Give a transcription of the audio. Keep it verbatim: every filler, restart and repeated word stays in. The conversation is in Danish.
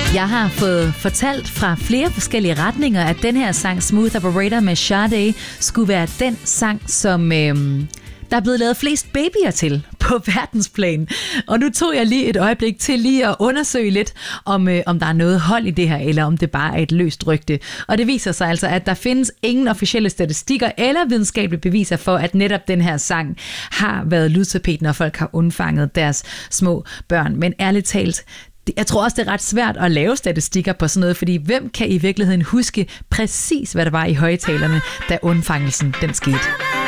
Jeg har fået fortalt fra flere forskellige retninger, at den her sang Smooth Operator med Sade skulle være den sang, som øh, der er blevet lavet flest babyer til på verdensplan. Og nu tog jeg lige et øjeblik til lige at undersøge lidt, om, øh, om der er noget hold i det her, eller om det bare er et løst rygte. Og det viser sig altså, at der findes ingen officielle statistikker eller videnskabelige beviser for, at netop den her sang har været lydtapet, når folk har undfanget deres små børn. Men ærligt talt, jeg tror også, det er ret svært at lave statistikker på sådan noget, fordi hvem kan i virkeligheden huske præcis, hvad der var i højtalerne, da undfangelsen den skete?